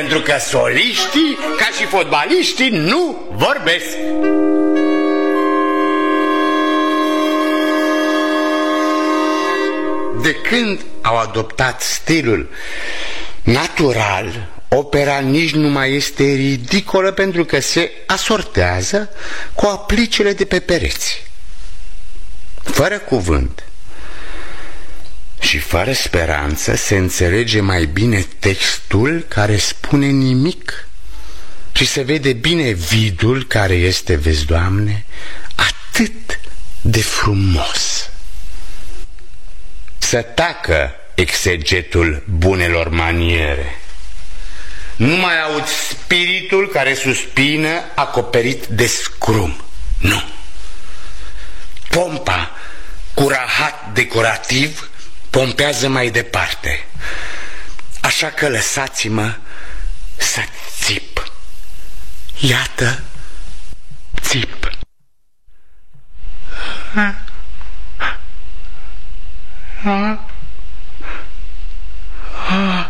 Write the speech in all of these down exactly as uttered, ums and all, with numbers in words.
Pentru că soliștii, ca și fotbaliștii, nu vorbesc. De când au adoptat stilul natural, opera nici nu mai este ridicolă, pentru că se asortează cu aplicile de pe pereți, fără cuvânt și fără speranță. Se înțelege mai bine textul care spune nimic și se vede bine vidul care este, vezi, Doamne, atât de frumos. Să tacă exegetul bunelor maniere. Nu mai aud spiritul care suspină acoperit de scrum. Nu. Pompa cu rahat decorativ pompează mai departe. Așa că lăsați-mă să țip. Iată, țip. Ha? Ha? Ha?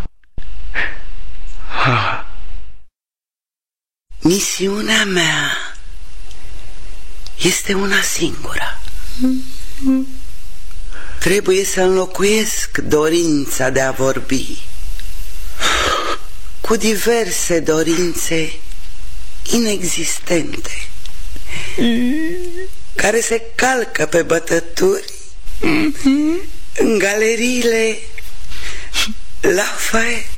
Ha? Misiunea mea este una singură. Trebuie să înlocuiesc dorința de a vorbi cu diverse dorințe inexistente care se calcă pe bătături în galeriile Lafayette.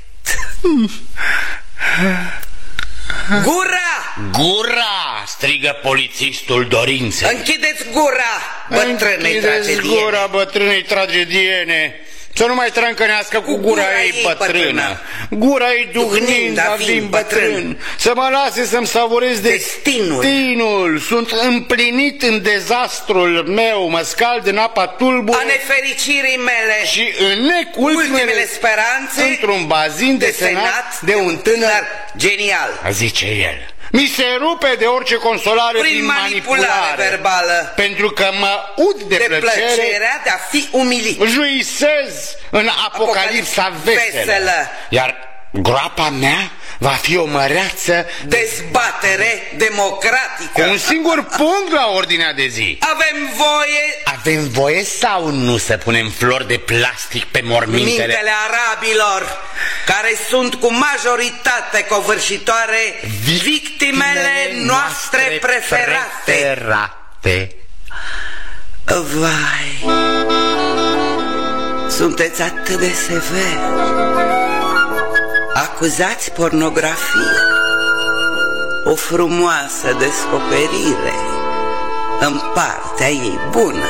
Gura! Gura! Strigă polițistul dorinței. Închideți gura, bătrânei tragediene. Gura, bătrânei tragediene. Să nu mai trâncănească cu, cu gura, gura ei bătrână. Gura ei duhnind a vin bătrân. Să mă lase să-mi savurez destinul. destinul. Sunt împlinit în dezastrul meu, mă scald în apa tulbure a nefericirii mele și înnec ultimele speranțe într-un bazin desenat de un tânăr genial, zice el. Mi se rupe de orice consolare prin manipulare, manipulare verbală, pentru că mă ud de, de plăcere, plăcerea de a fi umilit. Juisez în apocalipsa veselă, veselă. Iar groapa mea va fi o măreață dezbatere democratică cu un singur punct la ordinea de zi. Avem voie Avem voie sau nu să punem flori de plastic pe mormintele mintele arabilor, care sunt cu majoritate covârșitoare victimele, victimele noastre preferate. preferate Vai, sunteți atât de severi. Acuzați pornografia, o frumoasă descoperire în partea ei bună.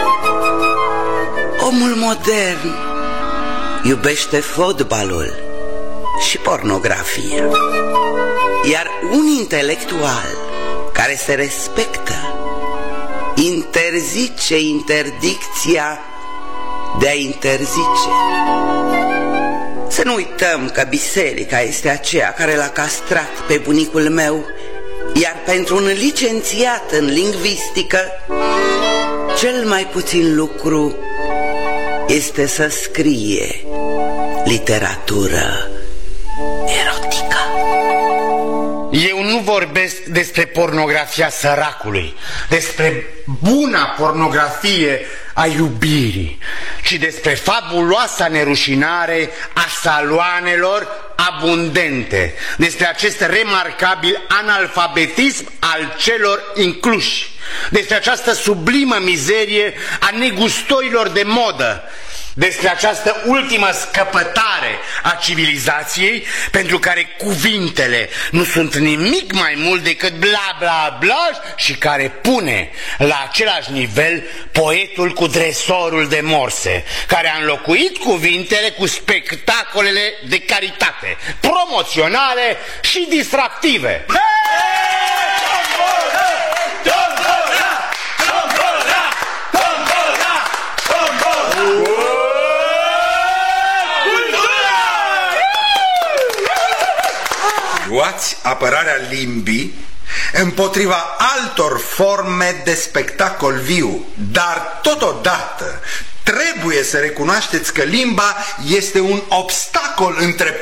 Omul modern iubește fotbalul și pornografia, iar un intelectual care se respectă interzice interdicția de a interzice. Să nu uităm că biserica este aceea care l-a castrat pe bunicul meu, iar pentru un licențiat în lingvistică, cel mai puțin lucru este să scrie literatură erotică. Eu nu vorbesc despre pornografia săracului, despre buna pornografie a iubirii, ci despre fabuloasa nerușinare a saloanelor abundente, despre acest remarcabil analfabetism al celor incluși, despre această sublimă mizerie a negustorilor de modă, despre această ultimă scăpătare a civilizației, pentru care cuvintele nu sunt nimic mai mult decât bla bla bla și care pune la același nivel poetul cu dresorul de morse, care a înlocuit cuvintele cu spectacolele de caritate, promoționale și distractive. Luați apărarea limbii împotriva altor forme de spectacol viu, dar totodată trebuie să recunoașteți că limba este un obstacol între